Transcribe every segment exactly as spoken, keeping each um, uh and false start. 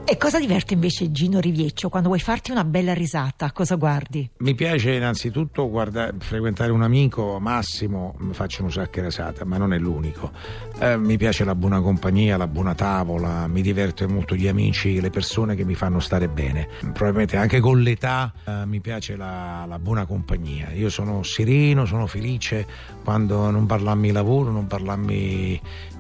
E cosa diverte invece Gino Rivieccio quando vuoi farti una bella risata? Cosa guardi? Mi piace innanzitutto guarda, frequentare un amico, Massimo, mi faccio un sacco di risata, ma non è l'unico. Eh, mi piace la buona compagnia, la buona tavola, mi diverte molto gli amici, le persone che mi fanno stare bene. Probabilmente anche con l'età eh, mi piace la, la buona compagnia. Io sono sereno, sono felice quando non parlammi lavoro, non parlammi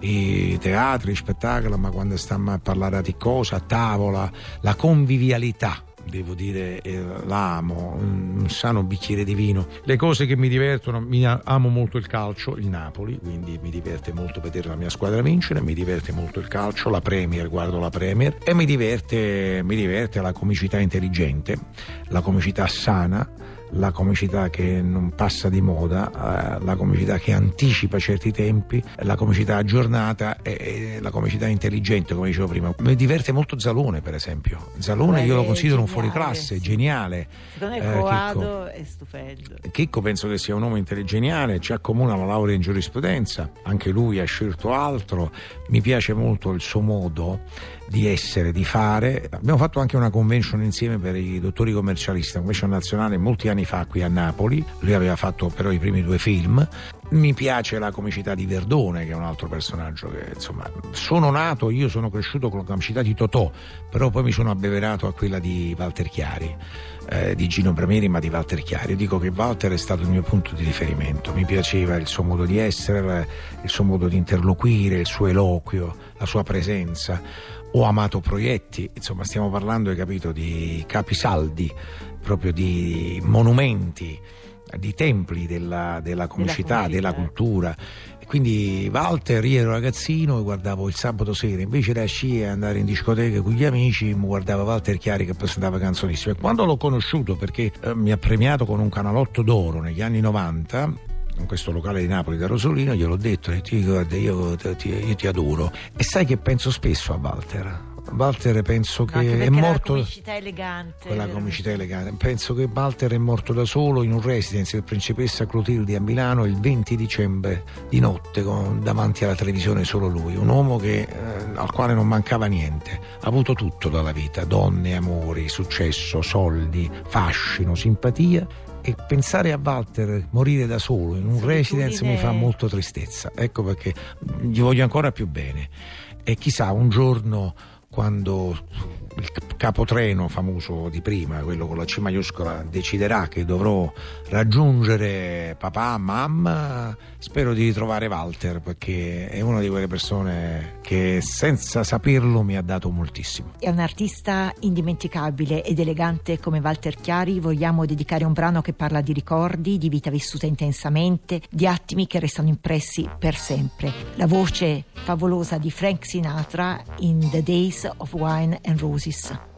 i teatri, spettacoli, ma quando stiamo a parlare di cosa, a tavola, la convivialità. Devo dire, eh, l'amo, un sano bicchiere di vino. Le cose che mi divertono, mi amo molto il calcio, il Napoli, quindi mi diverte molto vedere la mia squadra vincere, mi diverte molto il calcio, la Premier, guardo la Premier e mi diverte, mi diverte la comicità intelligente, la comicità sana, la comicità che non passa di moda, eh, la comicità che anticipa certi tempi, la comicità aggiornata e, e la comicità intelligente, come dicevo prima. Mi diverte molto Zalone, per esempio. Zalone Beh, io lo considero un fuoriclasse, geniale. Secondo me Coado eh, è stupendo. Chicco penso che sia un uomo geniale, ci accomuna la laurea in giurisprudenza, anche lui ha scelto altro. Mi piace molto il suo modo di essere, di fare. Abbiamo fatto anche una convention insieme per i dottori commercialisti, una convention nazionale molti anni fa qui a Napoli. Lui aveva fatto però i primi due film. Mi piace la comicità di Verdone, che è un altro personaggio che, insomma, sono nato, io sono cresciuto con la comicità di Totò, però poi mi sono abbeverato a quella di Walter Chiari, eh, di Gino Bramieri, ma di Walter Chiari. Io dico che Walter è stato il mio punto di riferimento. Mi piaceva il suo modo di essere, il suo modo di interloquire, il suo eloquio, la sua presenza. Ho amato Proietti, insomma stiamo parlando, hai capito, di capisaldi, proprio di monumenti, di templi della, della comicità, della, della cultura. E quindi Walter, io ero ragazzino e guardavo il sabato sera, invece da sci e andare in discoteca con gli amici, mi guardava Walter Chiari che presentava canzonissime. E quando l'ho conosciuto, perché eh, mi ha premiato con un canalotto d'oro negli anni novanta, in questo locale di Napoli da Rosolino, gliel'ho detto e ti guarda, io, ti, io ti adoro. E sai che penso spesso a Walter? Walter penso che no, è morto. La comicità elegante. Quella comicità elegante. Penso che Walter è morto da solo in un residence del Principessa Clotilde a Milano il venti dicembre di notte, con, davanti alla televisione solo lui. Un uomo che, eh, al quale non mancava niente. Ha avuto tutto dalla vita: donne, amori, successo, soldi, fascino, simpatia. E pensare a Walter morire da solo in un Solitudine. residence mi fa molto tristezza. Ecco perché gli voglio ancora più bene. E chissà, un giorno, quando il capotreno famoso di prima, quello con la C maiuscola, deciderà che dovrò raggiungere papà, mamma, spero di ritrovare Walter, perché è una di quelle persone che senza saperlo mi ha dato moltissimo. È un artista indimenticabile ed elegante come Walter Chiari. Vogliamo dedicare un brano che parla di ricordi, di vita vissuta intensamente, di attimi che restano impressi per sempre. La voce favolosa di Frank Sinatra in The Days of Wine and Roses.